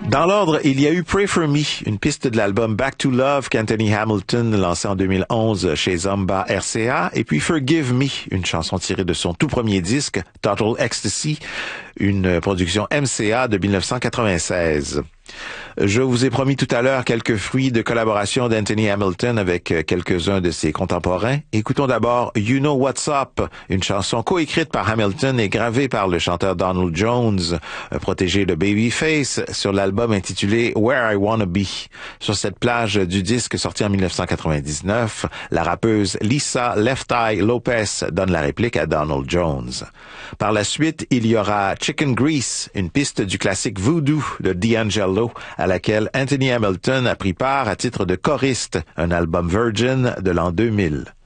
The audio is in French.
Dans l'ordre, il y a eu Pray For Me, une piste de l'album Back to Love qu'Anthony Hamilton lancé en 2011 chez Zomba RCA, et puis Forgive Me, une chanson tirée de son tout premier disque, Total Ecstasy, une production MCA de 1996. Je vous ai promis tout à l'heure quelques fruits de collaboration d'Anthony Hamilton avec quelques-uns de ses contemporains. Écoutons d'abord You Know What's Up, une chanson coécrite par Hamilton et gravée par le chanteur Donald Jones, protégé de Babyface, sur l'album intitulé Where I Wanna Be. Sur cette plage du disque sorti en 1999, la rappeuse Lisa Left Eye Lopez donne la réplique à Donald Jones. Par la suite, il y aura Chicken Grease, une piste du classique Voodoo de D'Angelo, à laquelle Anthony Hamilton a pris part à titre de choriste, un album Virgin de l'an 2000.